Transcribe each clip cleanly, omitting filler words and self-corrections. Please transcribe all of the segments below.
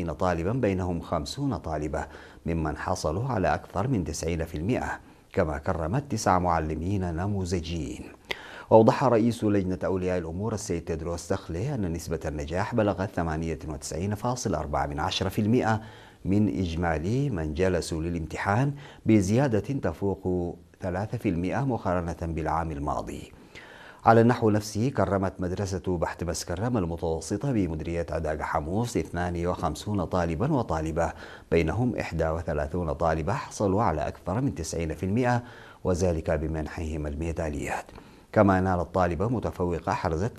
140 طالبا بينهم 50 طالبة ممن حصلوا على أكثر من 90%، كما كرمت 9 معلمين نموذجيين. وأوضح رئيس لجنة أولياء الأمور السيد تدروس تخلي أن نسبة النجاح بلغت 98.4% من إجمالي من جلسوا للامتحان، بزيادة تفوق 3% مقارنة بالعام الماضي. على النحو نفسه كرمت مدرسة بحت مسكرم المتوسطة بمديرية عداقة حمص 52 طالبا وطالبة، بينهم 31 طالبة حصلوا على أكثر من 90%، وذلك بمنحهم الميداليات. كما نالت طالبة متفوقة حرزت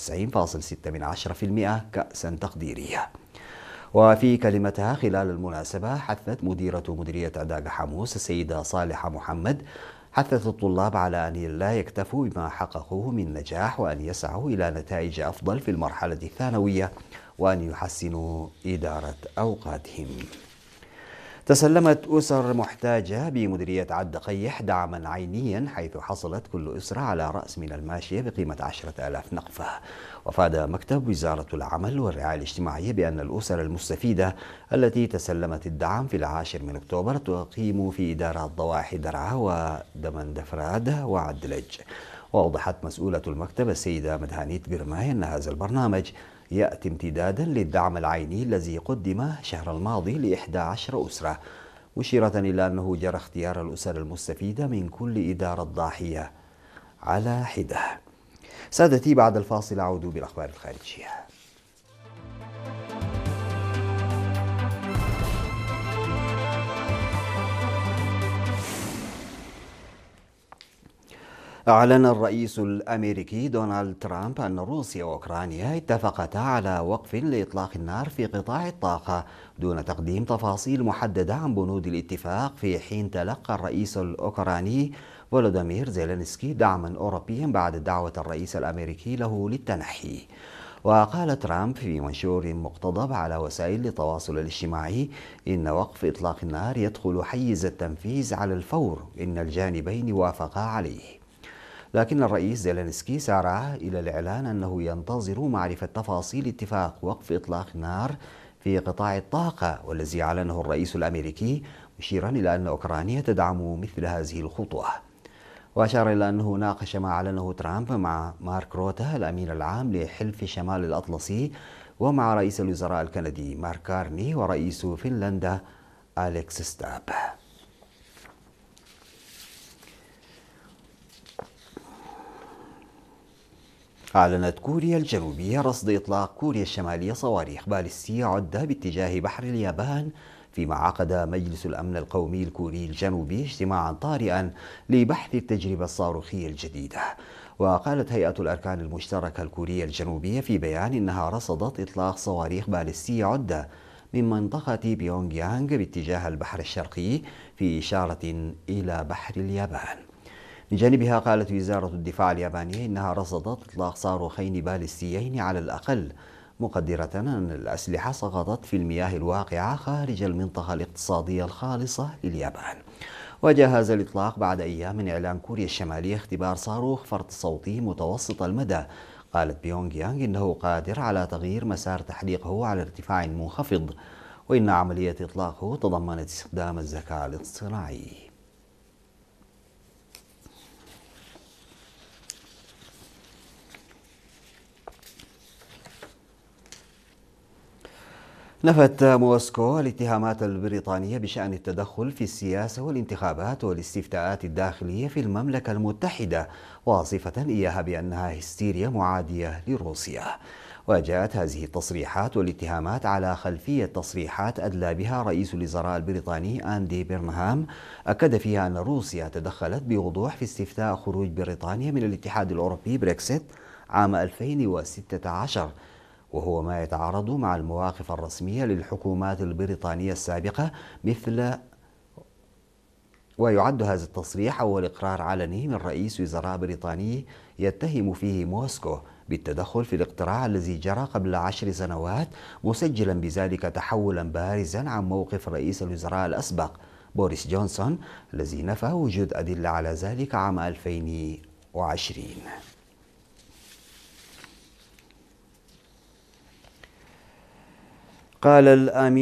99.6% كأسا تقديرية. وفي كلمتها خلال المناسبة حثت مديرة مديرية عداقة حمص السيدة صالحة محمد، حثت الطلاب على أن لا يكتفوا بما حققوه من نجاح، وأن يسعوا إلى نتائج أفضل في المرحلة الثانوية، وأن يحسنوا إدارة أوقاتهم. تسلمت أسر محتاجة بمديرية عد قيح دعما عينيا، حيث حصلت كل أسرة على رأس من الماشية بقيمة 10,000 نقفة. وأفاد مكتب وزارة العمل والرعاية الاجتماعية بأن الأسر المستفيدة التي تسلمت الدعم في 10 من أكتوبر تقيم في إدارات ضواحي درعا ودمندفراد وعدلج. وأوضحت مسؤولة المكتب السيدة مدهانيت قرماي أن هذا البرنامج يأتي امتدادا للدعم العيني الذي قدم الشهر الماضي ل11 أسرة، مشيرة إلى أنه جرى اختيار الأسر المستفيدة من كل إدارة ضاحية على حدة. سادتي، بعد الفاصل أعود بالأخبار الخارجية. أعلن الرئيس الأمريكي دونالد ترامب أن روسيا وأوكرانيا اتفقتا على وقف لإطلاق النار في قطاع الطاقة دون تقديم تفاصيل محددة عن بنود الاتفاق، في حين تلقى الرئيس الأوكراني فولوديمير زيلينسكي دعما أوروبيا بعد دعوة الرئيس الأمريكي له للتنحي. وقال ترامب في منشور مقتضب على وسائل التواصل الاجتماعي إن وقف إطلاق النار يدخل حيز التنفيذ على الفور إن الجانبين وافقا عليه. لكن الرئيس زيلينسكي سارع إلى الإعلان أنه ينتظر معرفة تفاصيل اتفاق وقف إطلاق النار في قطاع الطاقة، والذي أعلنه الرئيس الأمريكي، مشيرا إلى أن أوكرانيا تدعم مثل هذه الخطوة. وأشار إلى أنه ناقش ما أعلنه ترامب مع مارك روتا الأمين العام لحلف شمال الأطلسي، ومع رئيس الوزراء الكندي مارك كارني، ورئيس فنلندا أليكس ستاب. أعلنت كوريا الجنوبية رصد إطلاق كوريا الشمالية صواريخ باليستية عدة باتجاه بحر اليابان، فيما عقد مجلس الأمن القومي الكوري الجنوبي اجتماعا طارئا لبحث التجربة الصاروخية الجديدة. وقالت هيئة الأركان المشتركة الكورية الجنوبية في بيان إنها رصدت إطلاق صواريخ باليستية عدة من منطقة بيونغ يانغ باتجاه البحر الشرقي، في إشارة إلى بحر اليابان. من جانبها قالت وزارة الدفاع اليابانية إنها رصدت إطلاق صاروخين باليستيين على الأقل، مقدرة أن الأسلحة سقطت في المياه الواقعة خارج المنطقة الاقتصادية الخالصة لليابان. وجاء هذا الإطلاق بعد أيام من إعلان كوريا الشمالية اختبار صاروخ فرد صوتي متوسط المدى. قالت بيونغ يانغ إنه قادر على تغيير مسار تحليقه على ارتفاع منخفض، وإن عملية إطلاقه تضمنت استخدام الذكاء الاصطناعي. نفت موسكو الاتهامات البريطانية بشأن التدخل في السياسة والانتخابات والاستفتاءات الداخلية في المملكة المتحدة، واصفة إياها بأنها هستيريا معادية لروسيا. وجاءت هذه التصريحات والاتهامات على خلفية تصريحات أدلى بها رئيس الوزراء البريطاني أندي بيرنهام، أكد فيها أن روسيا تدخلت بوضوح في استفتاء خروج بريطانيا من الاتحاد الأوروبي بريكسيت عام 2016، وهو ما يتعارض مع المواقف الرسمية للحكومات البريطانية السابقة ويعد هذا التصريح أول إقرار علني من رئيس وزراء بريطاني يتهم فيه موسكو بالتدخل في الاقتراع الذي جرى قبل 10 سنوات، مسجلا بذلك تحولا بارزا عن موقف رئيس الوزراء الأسبق بوريس جونسون، الذي نفى وجود أدلة على ذلك عام 2020. قال الأمين